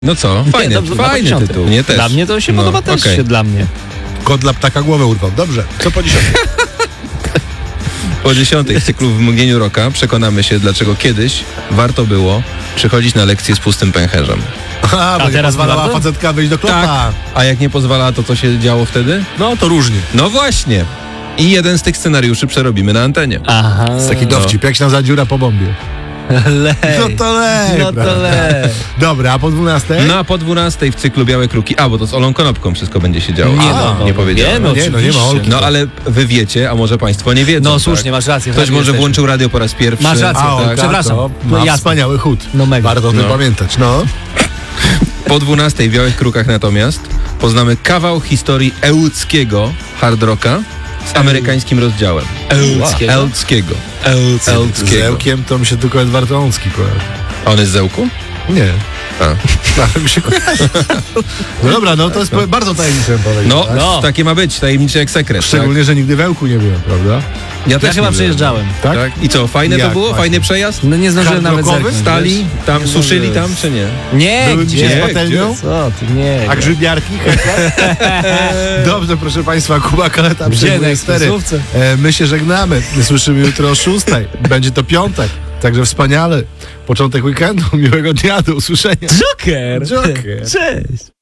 No co? Fajny, dobrze, fajny tytuł. Mnie też. Dla mnie to się podoba też okej. się dla mnie. Kot dla ptaka głowę urwał. Dobrze, co po 10? Po 10 w cyklu W mgnieniu roka przekonamy się, dlaczego kiedyś warto było przychodzić na lekcje z pustym pęcherzem. Aha, bo nie teraz pozwalała warto? facetka wyjść do klopa. Tak. A jak nie pozwala, to co się działo wtedy? No to różnie. No właśnie. I jeden z tych scenariuszy przerobimy na antenie. Aha. To jest taki dowcip, jak się nazywa dziura po bombie. Lej. No to lej, No to prawda? lej. Dobra, a po 12? No a po 12 w cyklu Białe Kruki. A, bo to z Olą Konopką wszystko będzie się działo. Nie, A, no, nie powiedziałem. wiemy, No nie, no nie ma oczywiście. Olki. No ale wy wiecie, a może państwo nie wiedzą. No tak? słusznie, masz rację. Ktoś tak może jesteśmy. włączył radio po raz pierwszy. Masz rację. A, tak. przepraszam. To No ma jasne. wspaniały chód. No mega. Warto o tym No. pamiętać, no. Po 12 w Białych Krukach natomiast poznamy kawał historii ełckiego hard rocka z amerykańskim rozdziałem. Ełckiego? Ełckiego. Z Ełckiego. Ełkiem to mi się tylko Edward Łącki kojarzy. A on jest z Ełku? Nie. A. Ale mi się kojarzy. No dobra, no to jest bardzo tajemnicze powiedzieć. No, tak? No. takie ma być, tajemnicze jak sekret. Szczególnie, że nigdy w Ełku nie byłem, prawda? Tak? Ja Ja też chyba nie byłem. przejeżdżałem. Tak? Tak? I co, fajne Jak to było? właśnie? Fajny przejazd? No nie zdążyłem nawet Hard rockowy? zerknąć. Stali tam, Nie suszyli zdążyłeś. tam, czy nie? Nie, Były gdzie? gdzie? Z patelnią? Co ty, nie. A grzybiarki? Dobrze, proszę Państwa, Kuba Kaleta Gdzie, na przejmuje stery. ekspresówce? My się żegnamy. Słyszymy jutro o 6. Będzie to piątek. Także wspaniale. Początek weekendu. Miłego dnia. Do usłyszenia. Joker! Joker. Cześć!